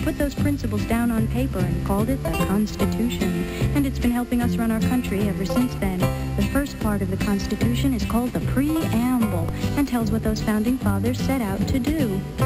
put those principles down on paper and called it the Constitution. And it's been helping us run our country ever since then. The first part of the Constitution is called the Preamble and tells what those founding fathers set out to do.